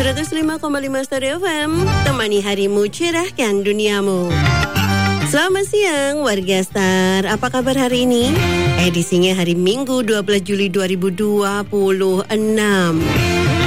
105,5 Stereo FM, temani harimu, cerahkan duniamu. Selamat siang warga Star, apa kabar hari ini? Edisinya hari Minggu 12 Juli 2026.